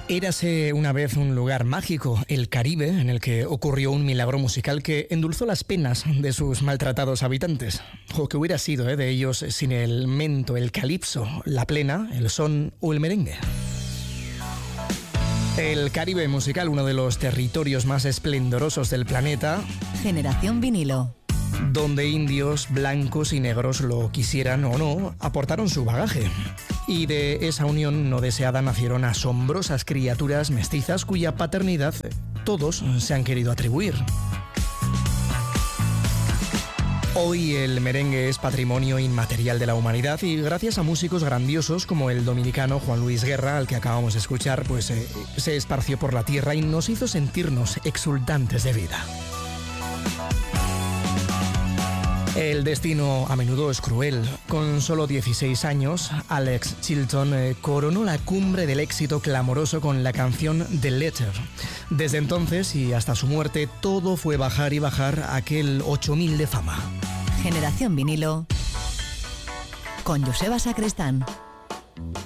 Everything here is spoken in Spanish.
Érase una vez un lugar mágico, el Caribe, en el que ocurrió un milagro musical que endulzó las penas de sus maltratados habitantes. O que hubiera sido de ellos sin el mento, el calipso, la plena, el son o el merengue. El Caribe musical, uno de los territorios más esplendorosos del planeta. Generación Vinilo. Donde indios, blancos y negros, lo quisieran o no, aportaron su bagaje. Y de esa unión no deseada nacieron asombrosas criaturas mestizas cuya paternidad todos se han querido atribuir. Hoy el merengue es patrimonio inmaterial de la humanidad y gracias a músicos grandiosos como el dominicano Juan Luis Guerra, al que acabamos de escuchar, pues se esparció por la tierra y nos hizo sentirnos exultantes de vida. El destino a menudo es cruel. Con solo 16 años, Alex Chilton coronó la cumbre del éxito clamoroso con la canción The Letter. Desde entonces y hasta su muerte, todo fue bajar y bajar aquel 8000 de fama. Generación Vinilo con Joseba Sacristán.